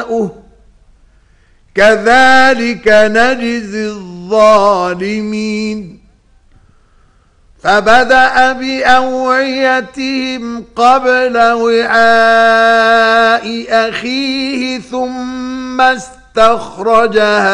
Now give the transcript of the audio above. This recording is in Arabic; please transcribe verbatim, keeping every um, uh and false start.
جزاؤه كذلك نجزي الظالمين فبدأ بأوعيتهم قبل وعاء أخيه ثم استخرجها